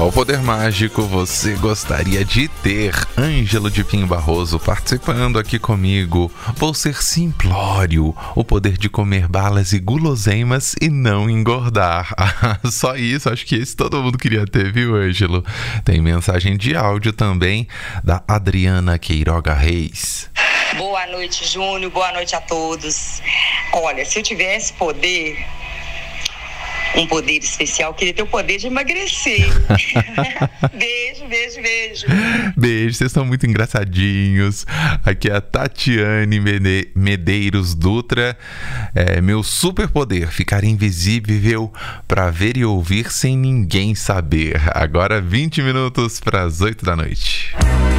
Qual poder mágico você gostaria de ter? Ângelo de Pinho Barroso participando aqui comigo. Vou ser simplório, o poder de comer balas e guloseimas e não engordar. Só isso, acho que esse todo mundo queria ter, viu, Ângelo? Tem mensagem de áudio também da Adriana Queiroga Reis. Boa noite, Júnior, boa noite a todos. Olha, se eu tivesse um poder especial, eu queria ter o poder de emagrecer. Beijo. Beijo, vocês são muito engraçadinhos. Aqui é a Tatiane Medeiros Dutra. Meu superpoder, ficar invisível para ver e ouvir sem ninguém saber. Agora 20 minutos para as 8 da noite.